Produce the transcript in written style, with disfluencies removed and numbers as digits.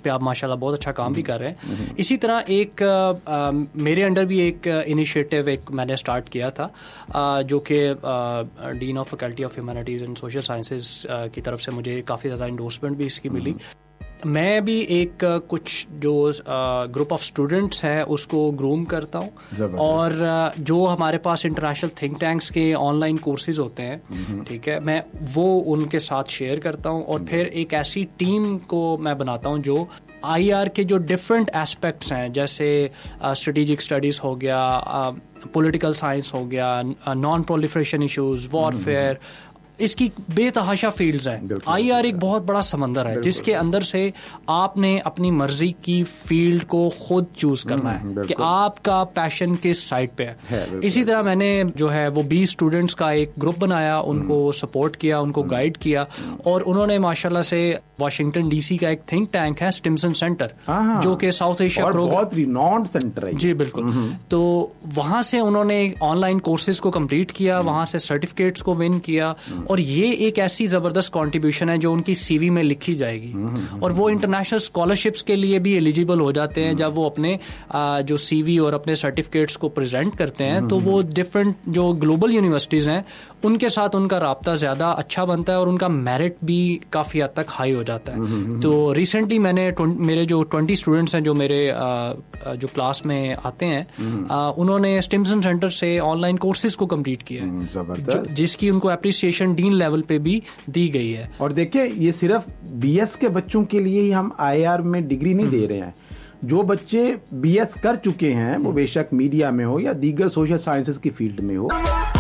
پہ آپ ماشاءاللہ بہت اچھا کام بھی کر رہے ہیں. اسی طرح ایک میرے انڈر بھی ایک انیشیٹو ایک میں نے اسٹارٹ کیا تھا جو کہ ڈین of faculty of humanities and social sciences کی طرف سے مجھے کافی زیادہ انڈورسمنٹ بھی اس کی ملی. میں بھی ایک کچھ جو گروپ آف اسٹوڈنٹس ہیں اس کو گروم کرتا ہوں, اور جو ہمارے پاس انٹرنیشنل تھنک ٹینکس کے آن لائن کورسز ہوتے ہیں, ٹھیک ہے, میں وہ ان کے ساتھ شیئر کرتا ہوں, اور پھر ایک ایسی ٹیم کو میں بناتا ہوں جو آئی آر کے جو ڈفرینٹ اسپیکٹس ہیں, جیسے اسٹریٹجک اسٹڈیز ہو گیا, پولیٹیکل سائنس ہو گیا, نان پرولیفریشن ایشوز, وارفیئر, اس کی بے تحاشا فیلڈز ہیں. آئی آر ایک بہت بڑا سمندر ہے جس کے اندر سے آپ نے اپنی مرضی کی فیلڈ کو خود چوز کرنا ہے کہ آپ کا پیشن کس سائڈ پہ ہے. اسی طرح میں نے جو ہے وہ 20 اسٹوڈنٹس کا ایک گروپ بنایا, ان کو سپورٹ کیا, ان کو گائیڈ کیا, اور انہوں نے ماشاءاللہ سے واشنگٹن ڈی سی کا ایک تھنک ٹینک ہے اسٹمسن سینٹر, جو کہ ساؤتھ ایشیا بہت ریناؤنڈ سینٹر ہے. جی بالکل. تو وہاں سے انہوں نے آن لائن کورسز کو کمپلیٹ کیا, وہاں سے سرٹیفکیٹس کو ون کیا, اور یہ ایک ایسی زبردست کنٹریبیوشن ہے جو ان کی سی وی میں لکھی جائے گی, اور وہ انٹرنیشنل اسکالرشپس کے لیے بھی ایلیجیبل ہو جاتے ہیں. جب وہ اپنے جو سی وی اور اپنے سرٹیفکیٹس کو پریزنٹ کرتے ہیں تو وہ ڈفرینٹ جو گلوبل یونیورسٹیز ہیں ان کے ساتھ ان کا رابطہ زیادہ اچھا بنتا ہے, اور ان کا میرٹ بھی کافی حد تک ہائی ہو جاتا ہے. تو ریسنٹلی میں نے میرے جو 20 اسٹوڈنٹس ہیں جو میرے جو کلاس میں آتے ہیں, انہوں نے اسٹمسن سینٹر سے آن لائن کورسز کو کمپلیٹ کیا, جس کی ان کو اپریسیشن ڈین لیول پہ بھی دی گئی ہے. اور دیکھیں یہ صرف بی ایس کے بچوں کے لیے ہی ہم آئی آر میں ڈگری نہیں دے رہے ہیں. جو بچے بی ایس کر چکے ہیں وہ بے شک میڈیا میں ہو یا دیگر سوشل سائنسز کی فیلڈ میں ہو,